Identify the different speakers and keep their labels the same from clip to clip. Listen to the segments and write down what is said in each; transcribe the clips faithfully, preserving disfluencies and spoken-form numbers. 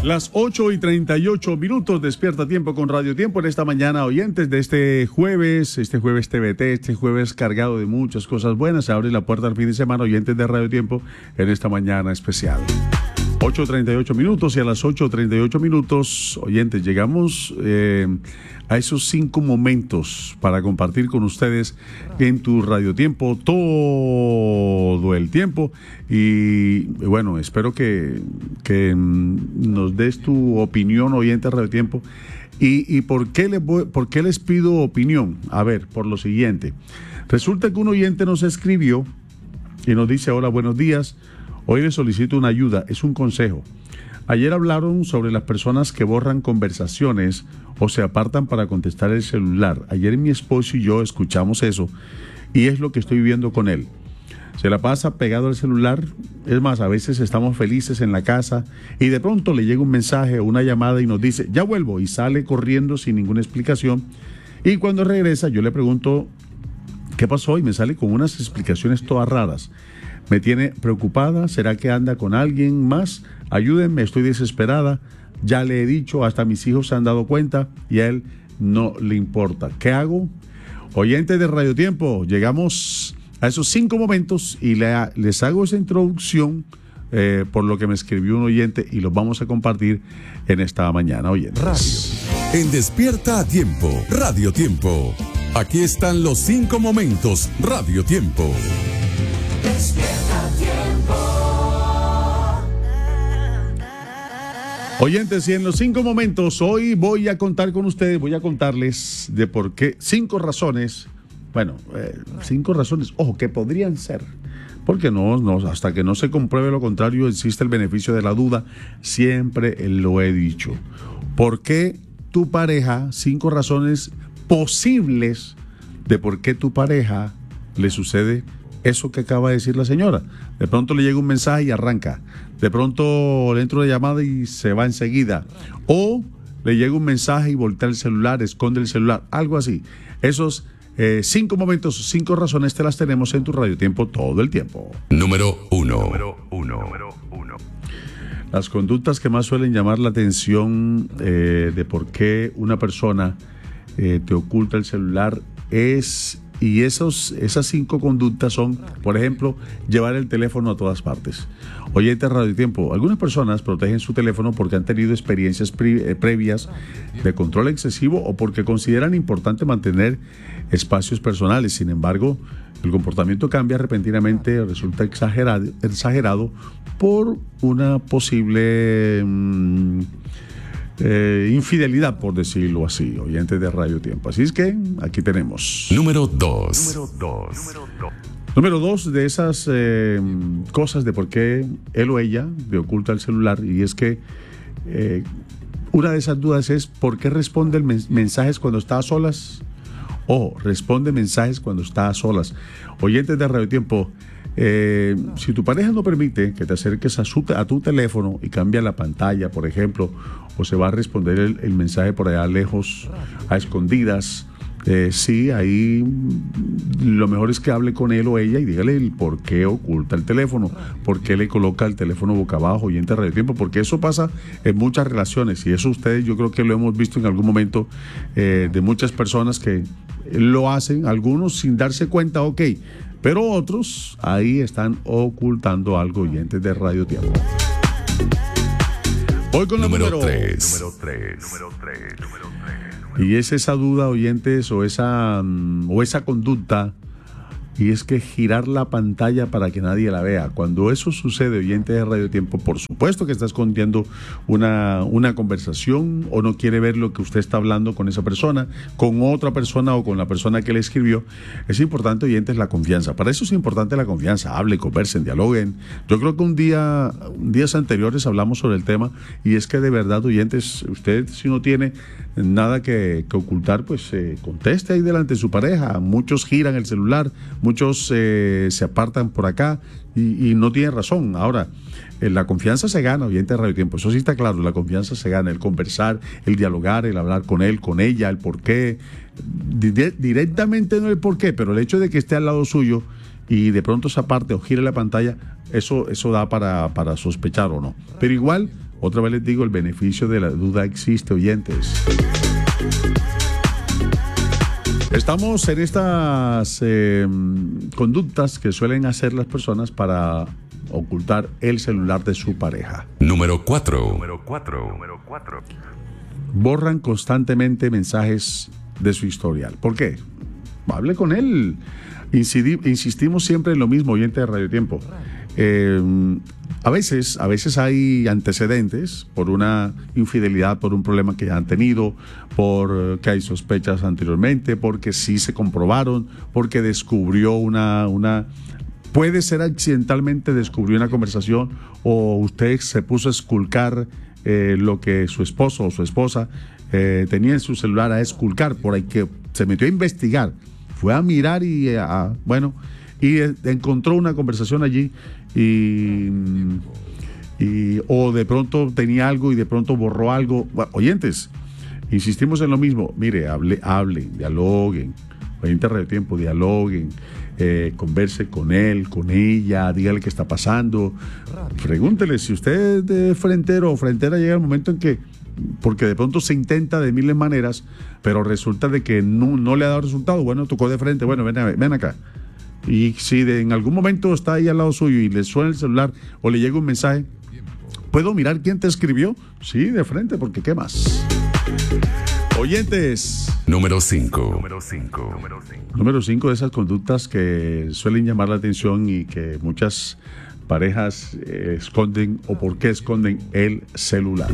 Speaker 1: Las ocho y treinta y ocho minutos, despierta tiempo con Radio Tiempo en esta mañana, oyentes de este jueves, este jueves T V T, este jueves cargado de muchas cosas buenas. Se abre la puerta al fin de semana, oyentes de Radio Tiempo, en esta mañana especial. ocho y treinta y ocho minutos y a las ocho y treinta y ocho minutos, oyentes, llegamos eh, a esos cinco momentos para compartir con ustedes en tu Radio Tiempo todo el tiempo. Y bueno, espero que, que nos des tu opinión, oyente de Radio Tiempo. ¿Y, y por qué les voy, por qué les pido opinión? A ver, por lo siguiente. Resulta que un oyente nos escribió y nos dice: hola, buenos días. Hoy les solicito una ayuda, es un consejo. Ayer hablaron sobre las personas que borran conversaciones o se apartan para contestar el celular. Ayer mi esposo y yo escuchamos eso y es lo que estoy viviendo con él. Se la pasa pegado al celular, es más, a veces estamos felices en la casa y de pronto le llega un mensaje o una llamada y nos dice: ya vuelvo, y sale corriendo sin ninguna explicación. Y cuando regresa yo le pregunto ¿qué pasó? Y me sale con unas explicaciones todas raras. Me tiene preocupada, ¿será que anda con alguien más? Ayúdenme, estoy desesperada. Ya le he dicho, hasta mis hijos se han dado cuenta y a él no le importa. ¿Qué hago? Oyentes de Radio Tiempo, llegamos a esos cinco momentos y le, les hago esa introducción eh, por lo que me escribió un oyente y los vamos a compartir en esta mañana, oyentes.
Speaker 2: Radio. En Despierta a Tiempo, Radio Tiempo. Aquí están los cinco momentos, Radio Tiempo.
Speaker 3: Despierta Tiempo.
Speaker 1: Oyentes, y en los cinco momentos hoy voy a contar con ustedes, voy a contarles de por qué, cinco razones, bueno, eh, cinco razones, ojo, que podrían ser, porque no, no, hasta que no se compruebe lo contrario, existe el beneficio de la duda, siempre lo he dicho. ¿Por qué tu pareja, cinco razones posibles de por qué tu pareja le sucede eso que acaba de decir la señora? De pronto le llega un mensaje y arranca. De pronto le entra una llamada y se va enseguida. O le llega un mensaje y voltea el celular, esconde el celular, algo así. Esos eh, cinco momentos, cinco razones te las tenemos en tu Radio Tiempo todo el tiempo.
Speaker 2: Número uno.
Speaker 4: Número uno. Número uno.
Speaker 1: Las conductas que más suelen llamar la atención eh, de por qué una persona eh, te oculta el celular es... Y esos, esas cinco conductas son, por ejemplo, llevar el teléfono a todas partes. Oyente Radio Tiempo, algunas personas protegen su teléfono porque han tenido experiencias pre, eh, previas de control excesivo o porque consideran importante mantener espacios personales. Sin embargo, el comportamiento cambia repentinamente, resulta exagerado, exagerado por una posible... Mmm, Eh, infidelidad, por decirlo así, oyentes de Radio Tiempo. Así es que aquí tenemos.
Speaker 2: Número dos.
Speaker 4: Número dos. Número dos.
Speaker 1: Número dos de esas eh, cosas de por qué él o ella le oculta el celular, y es que eh, una de esas dudas es ¿por qué responde men- mensajes cuando está a solas? O responde mensajes cuando está a solas. Oyentes de Radio Tiempo, Eh, si tu pareja no permite que te acerques a, su, a tu teléfono y cambia la pantalla, por ejemplo, o se va a responder el, el mensaje por allá lejos, a escondidas, eh, sí, ahí lo mejor es que hable con él o ella y dígale el por qué oculta el teléfono, por qué le coloca el teléfono boca abajo, oyente de Radio Tiempo, porque eso pasa en muchas relaciones y eso ustedes yo creo que lo hemos visto en algún momento eh, de muchas personas que lo hacen, algunos sin darse cuenta, ok, pero otros ahí están ocultando algo, oyentes de Radio Tiempo. Voy con la número tres.
Speaker 4: Número tres. Número tres. Número tres.
Speaker 1: Y es esa duda, oyentes, o esa, o esa conducta, y es que girar la pantalla para que nadie la vea. Cuando eso sucede, oyente de Radio Tiempo, por supuesto que está escondiendo una, una conversación o no quiere ver lo que usted está hablando con esa persona, con otra persona o con la persona que le escribió. Es importante, oyentes, la confianza. Para eso es importante la confianza. Hablen, conversen, dialoguen. Yo creo que un día, días anteriores hablamos sobre el tema y es que de verdad, oyentes, usted si no tiene nada que, que ocultar, pues eh, conteste ahí delante de su pareja. Muchos giran el celular, muchos eh, se apartan por acá y, y no tienen razón. Ahora, eh, la confianza se gana, oyente de Radio Tiempo, eso sí está claro, la confianza se gana, el conversar, el dialogar, el hablar con él, con ella, el por qué, Dire- directamente no el por qué, pero el hecho de que esté al lado suyo y de pronto se aparte o gire la pantalla, eso, eso da para, para sospechar o no. Pero igual, Otra vez les digo, el beneficio de la duda existe, oyentes. Estamos en estas eh, conductas que suelen hacer las personas para ocultar el celular de su pareja.
Speaker 2: Número cuatro.
Speaker 4: Número cuatro. Número cuatro.
Speaker 1: Borran constantemente mensajes de su historial. ¿Por qué? Hable con él. Incidi- insistimos siempre en lo mismo, oyente de Radio Tiempo. Eh, a veces, a veces hay antecedentes por una infidelidad, por un problema que ya han tenido, por que hay sospechas anteriormente, porque sí se comprobaron, porque descubrió una, una puede ser accidentalmente descubrió una conversación o usted se puso a esculcar eh, lo que su esposo o su esposa eh, tenía en su celular, a esculcar, por ahí que se metió a investigar, fue a mirar y eh, a, bueno, y eh, encontró una conversación allí y, y o de pronto tenía algo y de pronto borró algo. Bueno, oyentes, insistimos en lo mismo. Mire, hable, hablen, dialoguen. Oyente de Radio Tiempo, dialoguen, eh, converse con él, con ella, dígale qué está pasando. Pregúntele si usted de frentero o frentera llega el momento en que, porque de pronto se intenta de miles maneras, pero resulta de que no, no le ha dado resultado. Bueno, tocó de frente, bueno, ven, ven acá. Y si de, en algún momento está ahí al lado suyo y le suena el celular o le llega un mensaje, ¿puedo mirar quién te escribió? Sí, de frente, porque ¿qué más? Oyentes.
Speaker 2: Número cinco.
Speaker 4: Número cinco. Número cinco.
Speaker 1: Número cinco de esas conductas que suelen llamar la atención y que muchas parejas eh, esconden o por qué esconden el celular.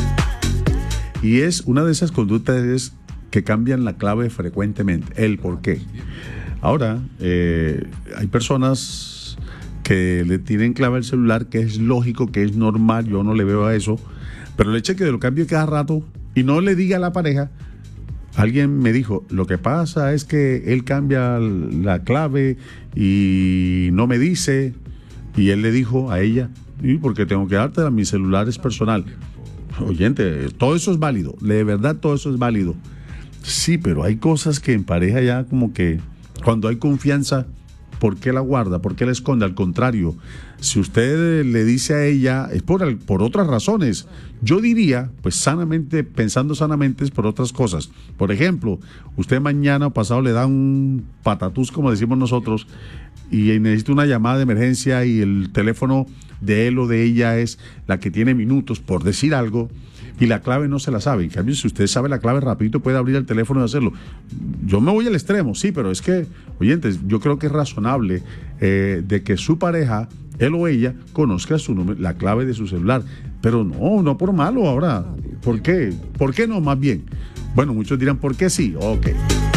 Speaker 1: Y es una de esas conductas es que cambian la clave frecuentemente, el por qué. Ahora, eh, hay personas que le tienen clave al celular, que es lógico, que es normal, yo no le veo a eso, pero el hecho de que lo cambie cada rato y no le diga a la pareja. Alguien me dijo, lo que pasa es que él cambia la clave y no me dice, y él le dijo a ella, ¿y por qué tengo que dártela? Mi celular es personal. Oyente, todo eso es válido, de verdad todo eso es válido. Sí, pero hay cosas que en pareja ya como que cuando hay confianza, ¿por qué la guarda? ¿Por qué la esconde? Al contrario, si usted le dice a ella, es por, por otras razones. Yo diría, pues sanamente, pensando sanamente, es por otras cosas. Por ejemplo, usted mañana o pasado le da un patatús, como decimos nosotros, y necesita una llamada de emergencia y el teléfono de él o de ella es la que tiene minutos, por decir algo, y la clave no se la sabe. En cambio, si usted sabe la clave rapidito, puede abrir el teléfono y hacerlo. Yo me voy al extremo, sí, pero es que, oyentes, yo creo que es razonable eh, de que su pareja, él o ella, conozca su número, la clave de su celular. Pero no, no por malo ahora. ¿Por qué? ¿Por qué no? Más bien. Bueno, muchos dirán, ¿por qué sí? Ok.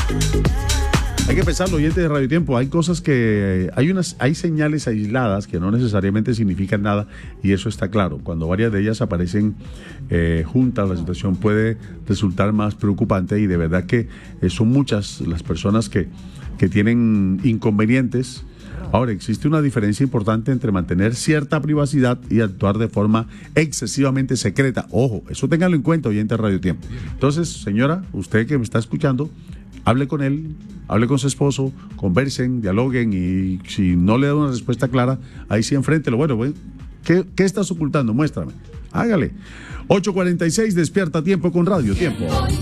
Speaker 1: Hay que pensarlo, oyente de Radio Tiempo. Hay cosas que, hay unas, hay señales aisladas que no necesariamente significan nada y eso está claro. Cuando varias de ellas aparecen eh, juntas, la situación puede resultar más preocupante y de verdad que eh, son muchas las personas que, que tienen inconvenientes. Ahora, existe una diferencia importante entre mantener cierta privacidad y actuar de forma excesivamente secreta. Ojo, eso ténganlo en cuenta, oyente de Radio Tiempo. Entonces, señora, usted que me está escuchando, hable con él, hable con su esposo, conversen, dialoguen y si no le da una respuesta clara, ahí sí enfréntelo. Bueno, bueno ¿qué, ¿qué estás ocultando? Muéstrame. Hágale. ocho cuarenta y seis, despierta tiempo con Radio Tiempo.